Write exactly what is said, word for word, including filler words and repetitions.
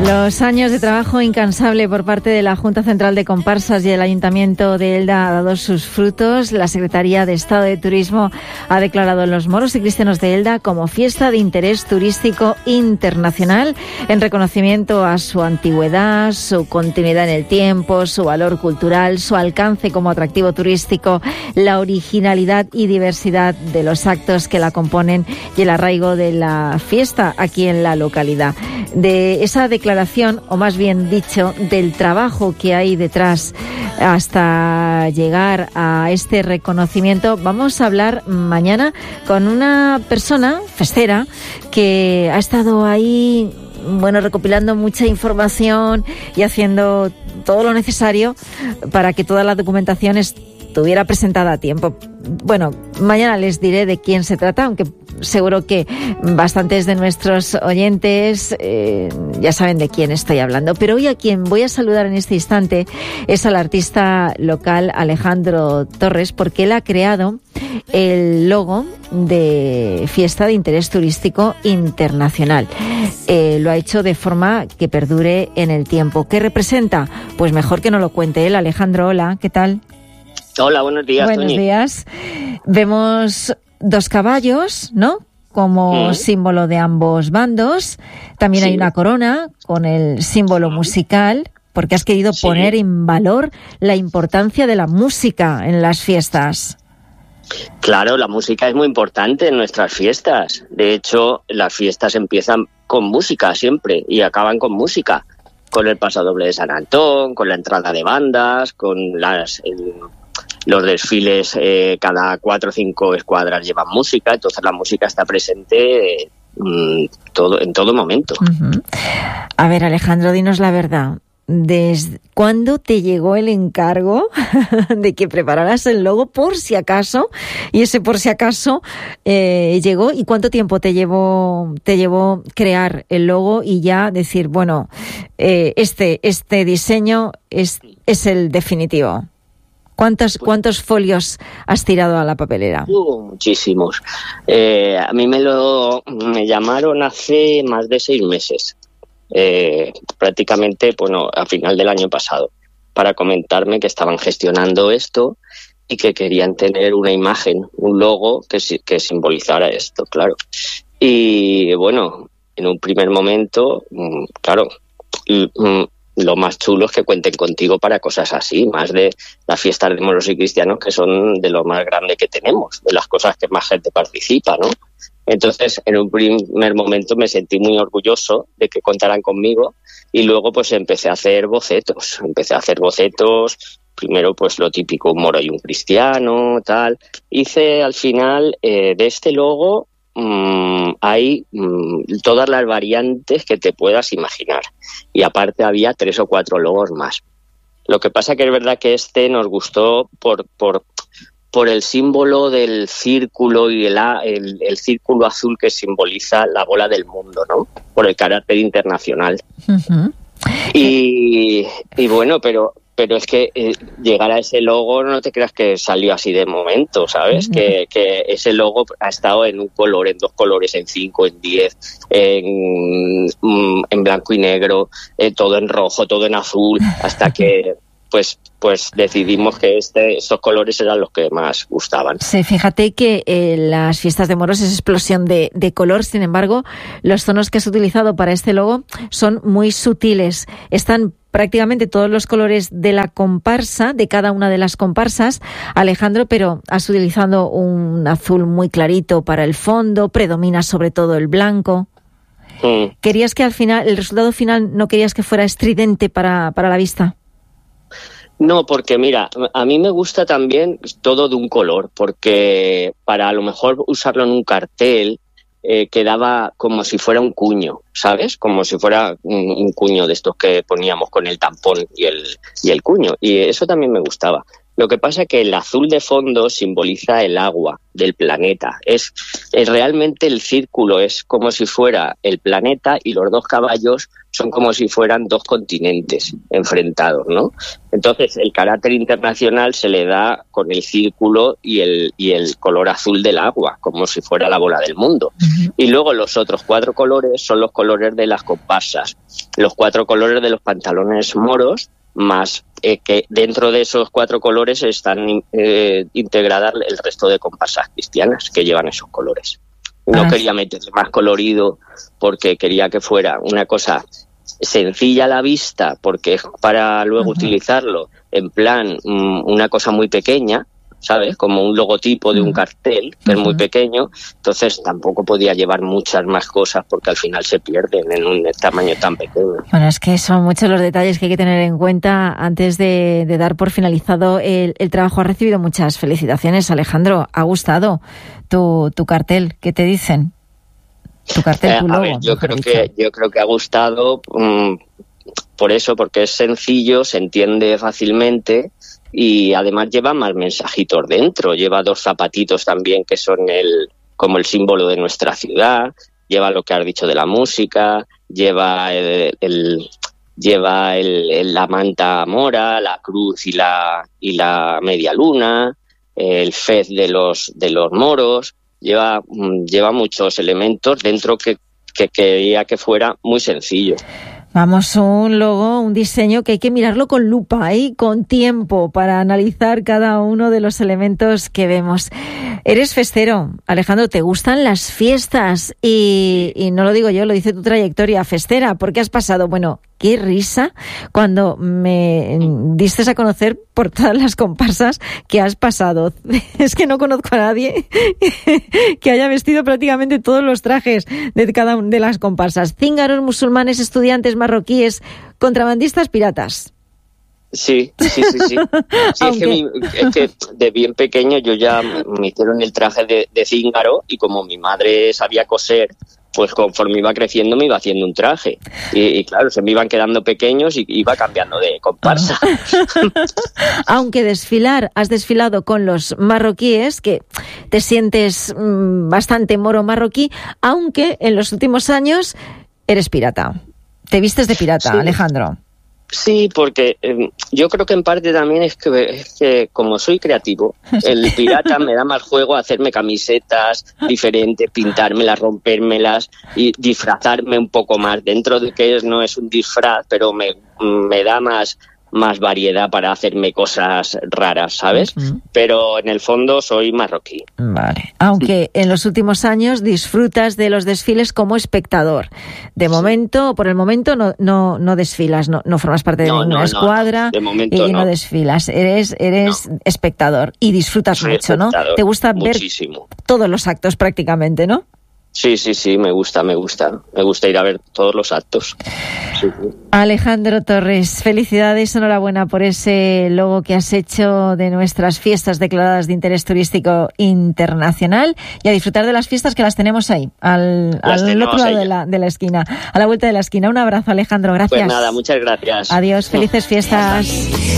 Los años de trabajo incansable por parte de la Junta Central de Comparsas y el Ayuntamiento de Elda ha dado sus frutos. La Secretaría de Estado de Turismo ha declarado los Moros y Cristianos de Elda como fiesta de interés turístico internacional en reconocimiento a su antigüedad, su continuidad en el tiempo, su valor cultural, su alcance como atractivo turístico, la originalidad y diversidad de los actos que la componen y el arraigo de la fiesta aquí en la localidad. De esa declaración, o más bien dicho, del trabajo que hay detrás hasta llegar a este reconocimiento, vamos a hablar mañana con una persona festera que ha estado ahí, bueno, recopilando mucha información y haciendo todo lo necesario para que toda la documentación estuviera presentada a tiempo. Bueno, mañana les diré de quién se trata, aunque seguro que bastantes de nuestros oyentes eh, ya saben de quién estoy hablando. Pero hoy a quien voy a saludar en este instante es al artista local Alejandro Torres, porque él ha creado el logo de Fiesta de Interés Turístico Internacional. Eh, lo ha hecho de forma que perdure en el tiempo. ¿Qué representa? Pues mejor que no lo cuente él. Alejandro, hola, ¿qué tal? Hola, buenos días. Buenos Toñi. días. Vemos dos caballos, ¿no? Como mm. símbolo de ambos bandos. También sí. hay una corona con el símbolo musical, porque has querido sí. poner en valor la importancia de la música en las fiestas. Claro, la música es muy importante en nuestras fiestas. De hecho, las fiestas empiezan con música siempre y acaban con música. Con el pasodoble de San Antón, con la entrada de bandas, con las... El, los desfiles, eh, cada cuatro o cinco escuadras llevan música, entonces la música está presente eh, todo, en todo momento. Uh-huh. A ver, Alejandro, dinos la verdad. ¿Desde cuándo te llegó el encargo de que prepararas el logo por si acaso? Y ese por si acaso eh, llegó. ¿Y cuánto tiempo te llevó te llevó crear el logo y ya decir, bueno, eh, este este diseño es es el definitivo? ¿Cuántos, ¿Cuántos folios has tirado a la papelera? Uh, muchísimos. Eh, a mí me lo me llamaron hace más de seis meses, eh, prácticamente, bueno, a final del año pasado, para comentarme que estaban gestionando esto y que querían tener una imagen, un logo que, que simbolizara esto, claro. Y bueno, en un primer momento, claro, lo más chulo es que cuenten contigo para cosas así, más de las fiestas de moros y cristianos, que son de lo más grande que tenemos, de las cosas que más gente participa, ¿no? Entonces, en un primer momento me sentí muy orgulloso de que contaran conmigo y luego pues empecé a hacer bocetos, empecé a hacer bocetos, primero pues lo típico, un moro y un cristiano, tal. Hice al final eh, de este logo Mm, hay mm, todas las variantes que te puedas imaginar y aparte había tres o cuatro logos más. Lo que pasa que es verdad que este nos gustó por por por el símbolo del círculo y el, el, el círculo azul que simboliza la bola del mundo, ¿no? Por el carácter internacional. Uh-huh. Y, y bueno, pero pero es que eh, llegar a ese logo no te creas que salió así de momento, ¿sabes? Uh-huh. Que, que ese logo ha estado en un color, en dos colores, en cinco, en diez, en, en blanco y negro, eh, todo en rojo, todo en azul, hasta que pues pues decidimos que este, estos colores eran los que más gustaban. Sí, fíjate que eh, las fiestas de moros es explosión de, de color, sin embargo, los tonos que has utilizado para este logo son muy sutiles, están prácticamente todos los colores de la comparsa, de cada una de las comparsas, Alejandro, pero has utilizado un azul muy clarito para el fondo, predomina sobre todo el blanco. Mm. ¿Querías que al final, el resultado final, no querías que fuera estridente para, para la vista? No, porque mira, a mí me gusta también todo de un color, porque para a lo mejor usarlo en un cartel eh, quedaba como si fuera un cuño, ¿sabes? Como si fuera un, un cuño de estos que poníamos con el tampón y el, y el cuño, y eso también me gustaba. Lo que pasa es que el azul de fondo simboliza el agua del planeta. Es, es realmente el círculo, es como si fuera el planeta y los dos caballos son como si fueran dos continentes enfrentados, ¿no? Entonces, el carácter internacional se le da con el círculo y el, y el color azul del agua, como si fuera la bola del mundo. Uh-huh. Y luego los otros cuatro colores son los colores de las comparsas, los cuatro colores de los pantalones moros, más eh, que dentro de esos cuatro colores están eh, integradas el resto de comparsas cristianas que llevan esos colores. No ah. quería meterle más colorido porque quería que fuera una cosa sencilla a la vista, porque es para luego uh-huh. utilizarlo en plan um, una cosa muy pequeña, ¿sabes? Como un logotipo de un cartel, que uh-huh. es muy pequeño, entonces tampoco podía llevar muchas más cosas porque al final se pierden en un tamaño tan pequeño. Bueno, es que son muchos los detalles que hay que tener en cuenta antes de, de dar por finalizado el, el trabajo. Has recibido muchas felicitaciones, Alejandro. ¿Ha gustado tu, tu cartel? ¿Qué te dicen? Tu cartel, eh, tu logo. A ver, yo creo que yo creo que ha gustado um, por eso, porque es sencillo, se entiende fácilmente. Y además lleva más mensajitos dentro, lleva dos zapatitos también que son el como el símbolo de nuestra ciudad, lleva lo que has dicho de la música, lleva el, el lleva el, el, la manta mora, la cruz y la y la media luna, el fez de los de los moros, lleva lleva muchos elementos dentro que, que quería que fuera muy sencillo. Vamos, un logo, un diseño que hay que mirarlo con lupa y ¿eh? con tiempo para analizar cada uno de los elementos que vemos. Eres festero, Alejandro, ¿te gustan las fiestas? Y, y no lo digo yo, lo dice tu trayectoria festera. ¿Por qué has pasado? Bueno, qué risa cuando me diste a conocer por todas las comparsas que has pasado. Es que no conozco a nadie que haya vestido prácticamente todos los trajes de cada una de las comparsas. Cíngaros, musulmanes, estudiantes, marroquíes, contrabandistas, piratas. Sí, sí, sí, sí. sí es, que mi, es que de bien pequeño yo ya me hicieron el traje de, de cíngaro y como mi madre sabía coser, pues conforme iba creciendo me iba haciendo un traje. Y, y claro, se me iban quedando pequeños y iba cambiando de comparsa. Aunque desfilar, has desfilado con los marroquíes, que te sientes mmm, bastante moro marroquí, aunque en los últimos años eres pirata. Te vistes de pirata, sí. Alejandro. Sí, porque eh, yo creo que en parte también es que, es que como soy creativo, el pirata me da más juego a hacerme camisetas diferentes, pintármelas, rompérmelas y disfrazarme un poco más. Dentro de que no es un disfraz, pero me, me da más, más variedad para hacerme cosas raras, ¿sabes? Uh-huh. Pero en el fondo soy marroquí. Vale. Aunque en los últimos años disfrutas de los desfiles como espectador. De momento, por el momento, no, no, no desfilas, no, no formas parte de no, ninguna no, escuadra no, no. De y no. no desfilas. Eres, eres no. espectador y disfrutas soy mucho, ¿no? Te gusta muchísimo. Ver todos los actos prácticamente, ¿no? Sí, sí, sí, me gusta, me gusta. Me gusta ir a ver todos los actos. Sí, sí. Alejandro Torres, felicidades, enhorabuena por ese logo que has hecho de nuestras fiestas declaradas de interés turístico internacional y a disfrutar de las fiestas que las tenemos ahí, al, al otro lado de la, de la esquina, a la vuelta de la esquina. Un abrazo, Alejandro, gracias. Pues nada, muchas gracias. Adiós, felices fiestas.